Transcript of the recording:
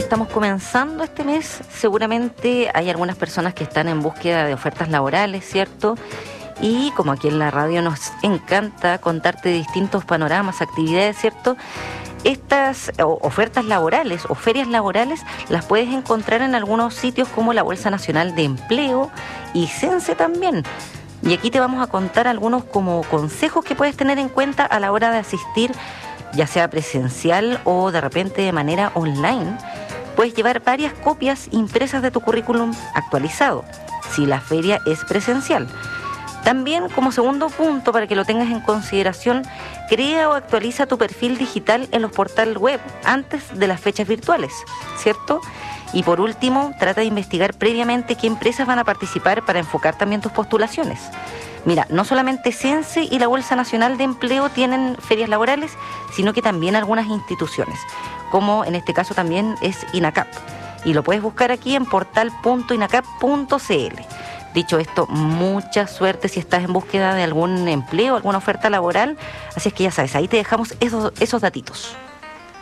estamos comenzando este mes, seguramente hay algunas personas que están en búsqueda de ofertas laborales, ¿cierto? Y como aquí en la radio nos encanta contarte distintos panoramas, actividades, ¿cierto? Estas ofertas laborales o ferias laborales las puedes encontrar en algunos sitios como la Bolsa Nacional de Empleo y Cense también. Y aquí te vamos a contar algunos como consejos que puedes tener en cuenta a la hora de asistir, ya sea presencial o de repente de manera online. Puedes llevar varias copias impresas de tu currículum actualizado, si la feria es presencial. También, como segundo punto, para que lo tengas en consideración, crea o actualiza tu perfil digital en los portales web antes de las fechas virtuales, ¿cierto? Y por último, trata de investigar previamente qué empresas van a participar para enfocar también tus postulaciones. Mira, no solamente Cense y la Bolsa Nacional de Empleo tienen ferias laborales, sino que también algunas instituciones, como en este caso también es INACAP. Y lo puedes buscar aquí en portal.inacap.cl. Dicho esto, mucha suerte si estás en búsqueda de algún empleo, alguna oferta laboral. Así es que ya sabes, ahí te dejamos esos datitos.